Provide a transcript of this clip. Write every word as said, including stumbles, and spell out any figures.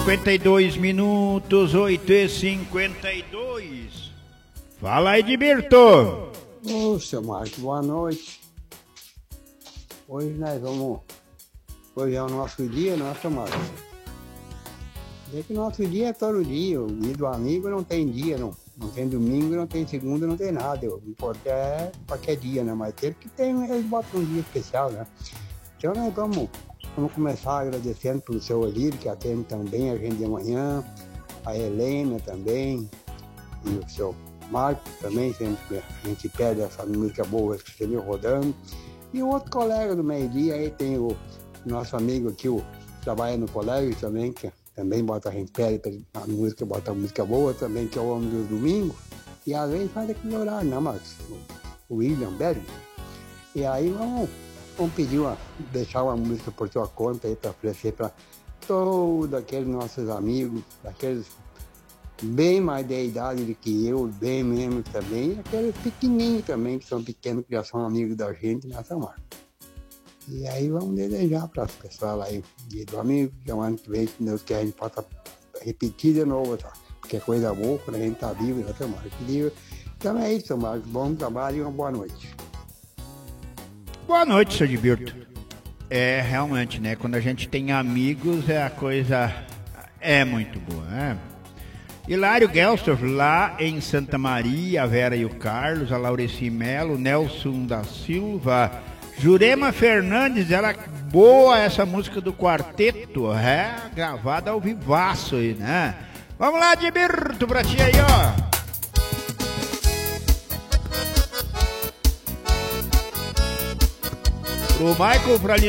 cinquenta e dois minutos, oito e cinquenta e dois. Fala aí, Edmirto. Ô, seu Marcos, boa noite. Hoje nós vamos... Hoje é o nosso dia, não é, seu Marcos? É que o nosso dia é todo dia. O dia do amigo não tem dia, não. Não tem domingo, não tem segunda, não tem nada. O importante é qualquer dia, né? Mas tem que ter, eles botam um dia especial, né? Então nós vamos, vamos começar agradecendo pelo seu Olírio, que atende também a gente de manhã, a Helena também, e o seu Marcos também, sempre a gente pede essa música boa que você viu rodando. E o outro colega do meio-dia, aí tem o nosso amigo aqui, o que trabalha no colégio também, que também bota a gente pede a música, bota a música boa também, que é o homem dos domingos. E às vezes faz aquele horário, né, Marcos? O William Berg. E aí vamos, vamos pedir uma, deixar uma música por tua conta aí para oferecer para todos aqueles nossos amigos, aqueles bem mais de idade do que eu, bem mesmo também, e aqueles pequenininhos também, que são pequenos, que já são amigos da gente nessa marca. E aí vamos desejar para as pessoas aí, dia do amigo, que é o ano que vem, se Deus quer, a gente possa repetir de novo, tá? Porque é coisa boa quando a gente tá vivo, né, seu Marcos? Então é isso, seu Marcos. Bom trabalho e uma boa noite. Boa noite, seu Edmirto. É, realmente, né? Quando a gente tem amigos, é a coisa é muito boa, né? Hilário Gelstorf, lá em Santa Maria, a Vera e o Carlos, a Laureci Melo, Nelson da Silva, Jurema Fernandes, ela boa essa música do quarteto, é gravada ao vivaço aí, né? Vamos lá, Edmirto, pra ti aí, ó. Pro Michael, pra